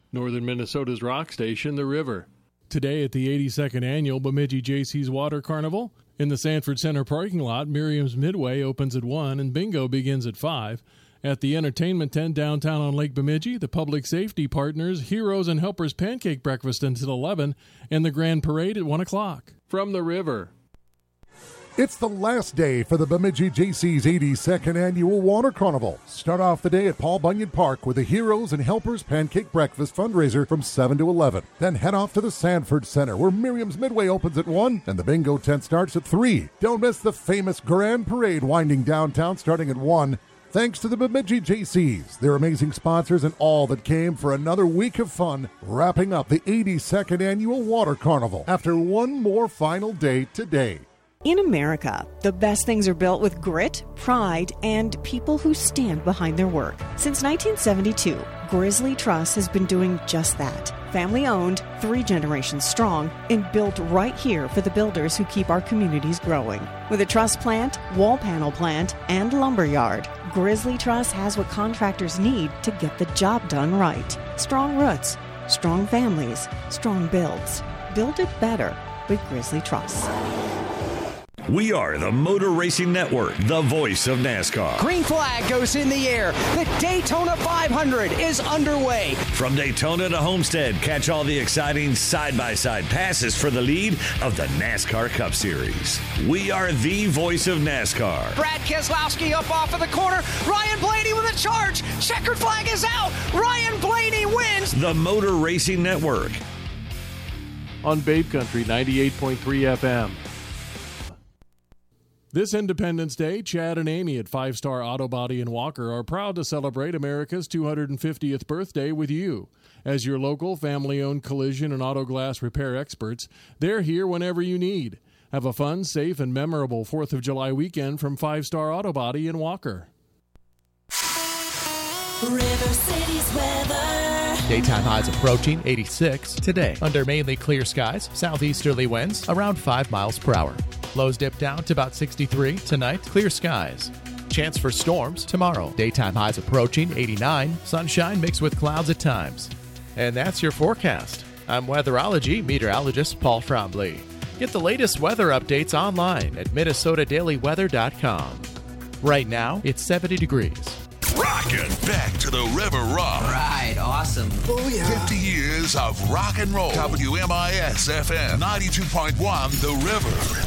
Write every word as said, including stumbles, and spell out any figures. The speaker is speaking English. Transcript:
Northern Minnesota's rock station, The River. Today at the eighty-second Annual Bemidji J C's Water Carnival. In the Sanford Center parking lot, Miriam's Midway opens at one and bingo begins at five. At the entertainment tent downtown on Lake Bemidji, the public safety partners Heroes and Helpers Pancake Breakfast until eleven and the Grand Parade at one o'clock. From The River. It's the last day for the Bemidji J C's eighty-second Annual Water Carnival. Start off the day at Paul Bunyan Park with the Heroes and Helpers Pancake Breakfast fundraiser from seven to eleven. Then head off to the Sanford Center where Miriam's Midway opens at one and the bingo tent starts at three. Don't miss the famous Grand Parade winding downtown starting at one. Thanks to the Bemidji J C's, their amazing sponsors, and all that came for another week of fun, wrapping up the eighty-second Annual Water Carnival after one more final day today. In America, the best things are built with grit, pride, and people who stand behind their work. Since nineteen seventy-two, Grizzly Truss has been doing just that. Family-owned, three generations strong, and built right here for the builders who keep our communities growing. With a truss plant, wall panel plant, and lumber yard, Grizzly Truss has what contractors need to get the job done right. Strong roots, strong families, strong builds. Build it better with Grizzly Truss. We are the Motor Racing Network, the voice of NASCAR. Green flag goes in the air. The Daytona five hundred is underway. From Daytona to Homestead, catch all the exciting side-by-side passes for the lead of the NASCAR Cup Series. We are the voice of NASCAR. Brad Keselowski up off of the corner. Ryan Blaney with a charge. Checkered flag is out. Ryan Blaney wins. The Motor Racing Network. On Babe Country ninety-eight point three F M. This Independence Day, Chad and Amy at Five Star Auto Body in Walker are proud to celebrate America's two hundred fiftieth birthday with you. As your local family-owned collision and auto glass repair experts, they're here whenever you need. Have a fun, safe, and memorable fourth of July weekend from Five Star Auto Body in Walker. River City's weather. Daytime highs approaching eighty-six today. Under mainly clear skies, southeasterly winds around five miles per hour. Lows dip down to about sixty-three tonight. Clear skies. Chance for storms tomorrow. Daytime highs approaching eighty-nine. Sunshine mixed with clouds at times. And that's your forecast. I'm weatherology meteorologist Paul Frombley. Get the latest weather updates online at minnesota daily weather dot com. Right now, it's seventy degrees. Rockin' back to the River Rock. Right, awesome. Oh, yeah. fifty years of rock and roll. W M I S F M ninety-two point one, The River.